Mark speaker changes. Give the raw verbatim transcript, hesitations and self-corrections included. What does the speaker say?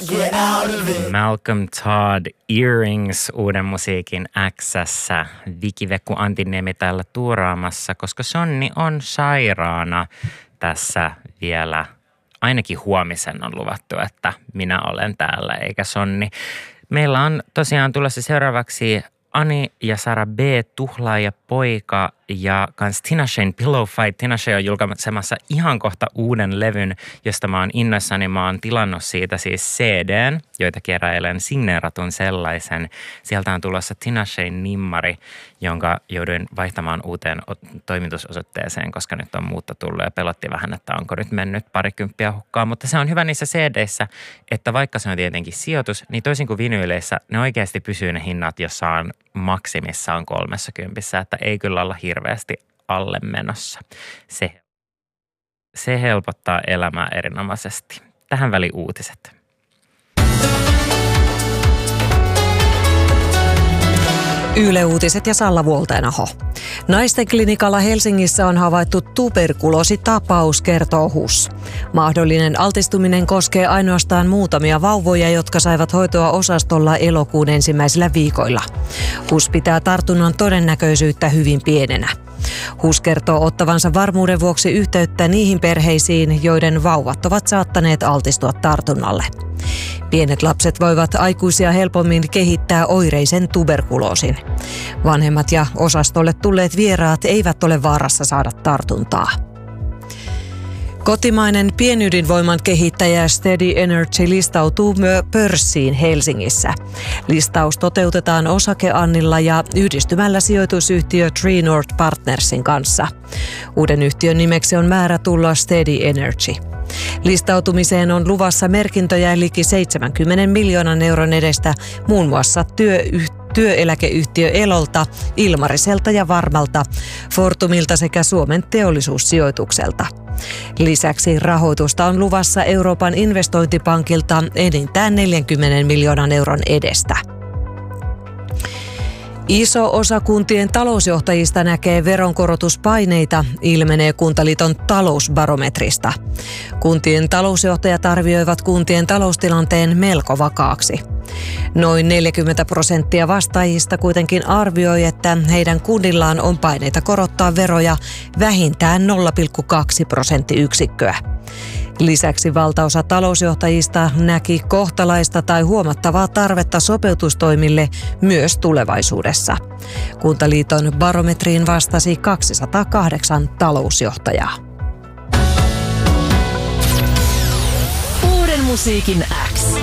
Speaker 1: get out of it.
Speaker 2: Malcolm Todd, Earrings, uuden musiikin X:ssä. Viki Vekku Antiniemi täällä tuuraamassa, koska Sonni on sairaana tässä vielä. Ainakin huomisen on luvattu, että minä olen täällä eikä Sonni. Meillä on tosiaan tulossa seuraavaksi Ani ja Sara B. Tuhlaaja poika ja kans Tinashen Pillow Fight. Tinashe on julkaisemassa ihan kohta uuden levyn, josta mä oon innoissani. Mä oon tilannut siitä siis C D:n, joita keräilen, signeeratun sellaisen. Sieltä on tulossa Tinashen nimmari, jonka jouduin vaihtamaan uuteen toimitusosoitteeseen, koska nyt on muutta tullut ja pelotti vähän, että onko nyt mennyt parikymppiä hukkaan. Mutta se on hyvä niissä C D:issä, että vaikka se on tietenkin sijoitus, niin toisin kuin vinyyleissä ne oikeasti pysyy ne hinnat, jossa on maksimissaan kolmessa kympissä, että ei kyllä olla hirveästi alle menossa. Se, se helpottaa elämää erinomaisesti. Tähän väliin uutiset.
Speaker 3: Yle Uutiset ja Salla Vuoltenaho. Naisten klinikalla Helsingissä on havaittu tuberkuloositapaus, kertoo H U S. Mahdollinen altistuminen koskee ainoastaan muutamia vauvoja, jotka saivat hoitoa osastolla elokuun ensimmäisillä viikoilla. H U S pitää tartunnan todennäköisyyttä hyvin pienenä. H U S kertoo ottavansa varmuuden vuoksi yhteyttä niihin perheisiin, joiden vauvat ovat saattaneet altistua tartunnalle. Pienet lapset voivat aikuisia helpommin kehittää oireisen tuberkuloosin. Vanhemmat ja osastolle tulleet vieraat eivät ole vaarassa saada tartuntaa. Kotimainen pienydinvoiman kehittäjä Steady Energy listautuu pörssiin Helsingissä. Listaus toteutetaan osakeannilla ja yhdistymällä sijoitusyhtiö Tree North Partnersin kanssa. Uuden yhtiön nimeksi on määrä tulla Steady Energy. Listautumiseen on luvassa merkintöjä liki seitsemänkymmenen miljoonan euron edestä muun muassa työyhtiö. Työeläkeyhtiö Elolta, Ilmariselta ja Varmalta, Fortumilta sekä Suomen teollisuussijoitukselta. Lisäksi rahoitusta on luvassa Euroopan investointipankilta enintään neljänkymmenen miljoonan euron edestä. Iso osa kuntien talousjohtajista näkee veronkorotuspaineita, ilmenee Kuntaliiton talousbarometrista. Kuntien talousjohtajat arvioivat kuntien taloustilanteen melko vakaaksi. Noin neljäkymmentä prosenttia vastaajista kuitenkin arvioi, että heidän kunnillaan on paineita korottaa veroja vähintään nolla pilkku kaksi prosenttiyksikköä. Lisäksi valtaosa talousjohtajista näki kohtalaista tai huomattavaa tarvetta sopeutustoimille myös tulevaisuudessa. Kuntaliiton barometriin vastasi kaksisataakahdeksan talousjohtajaa.
Speaker 1: Uuden musiikin X.